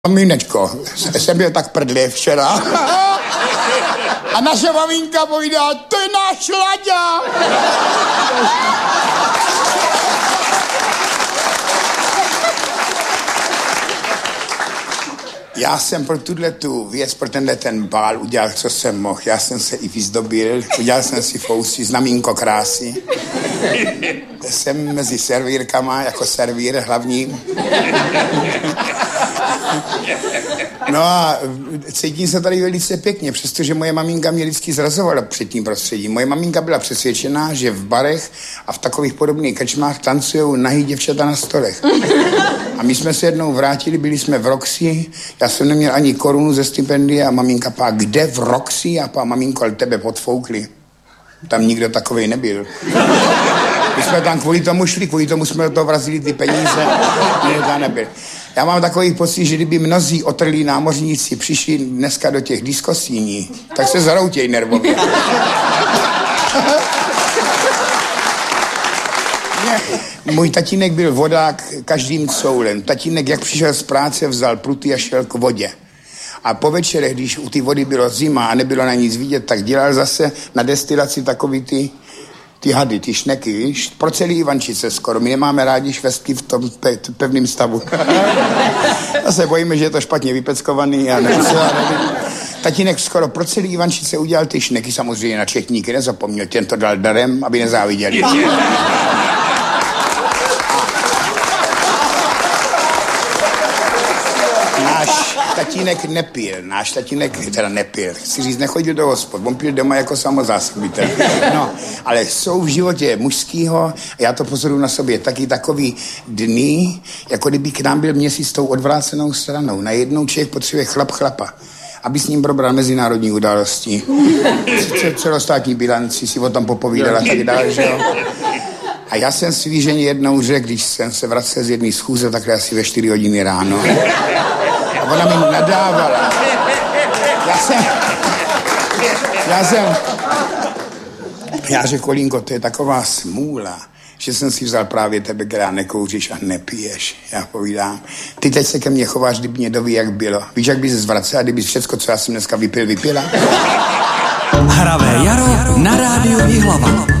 Maminečko, jsem byl tak prdlý včera. A naše maminka povídá, to je náš Laďa. Já jsem pro tu věc, pro ten bál udělal, co jsem mohl. Já jsem se i vyzdobil, udělal jsem si fousy, znamínko krásy. Jsem mezi servírkama, jako servír hlavní. No a cítím se tady velice pěkně, přestože moje maminka mě vždycky zrazovala před tím prostředím. Moje maminka byla přesvědčená, že v barech a v takových podobných krčmách tancujou nahý děvčata na stolech. A my jsme se jednou vrátili, byli jsme v Roxy, já jsem neměl ani korunu ze stipendia a maminka pá, kde v Roxy? A pá, maminko, ale tebe podfoukli. Tam nikdo takovej nebyl. My jsme tam kvůli tomu šli, kvůli tomu jsme do toho vrazili ty peníze. Ne, to nebyl. Já mám takový pocit, že kdyby mnozí otrlí námořníci přišli dneska do těch diskosíní, tak se zaroutěj nervově. Můj tatínek byl vodák každým coulem. Tatínek, jak přišel z práce, vzal pruty a šel k vodě. A po večerech, když u té vody bylo zima a nebylo na nic vidět, tak dělal zase na destilaci takový ty hady, ty šneky, víš? Pro celý Ivančice skoro. My nemáme rádi švestky v tom pevném stavu. Zase bojíme, že je to špatně vypeckovaný a nevím. Tatínek skoro pro celý Ivančice udělal ty šneky, samozřejmě na četníky nezapomněl. Těm to dal darem, aby nezáviděli. Náš tatínek teda nepil, chci říct, nechodil do hospod, on pil doma jako samozásobitel. No, ale jsou v životě mužskýho, a já to pozoruju na sobě, taky takový dny, jako kdyby k nám byl měsíc s tou odvrácenou stranou. Najednou člověk potřebuje chlapa, aby s ním probral mezinárodní události. Celostátní bilanci, si o tom popovídala a tak dále, že jo. A já jsem svý ženě jednou řekl, když jsem se vracel z jedné schůze, takhle asi ve 4 hodiny ráno. A ona mi nadávala. Já řekl, Kolínko, to je taková smůla, že jsem si vzal právě tebe, která nekouříš a nepiješ. Já povídám, ty teď se ke mně chováš, kdyby mě doví, jak bylo. Víš, jak bys zvracel, kdybys všecko, co já jsem dneska vypila? Hravé jaro na rádiu Jihlava.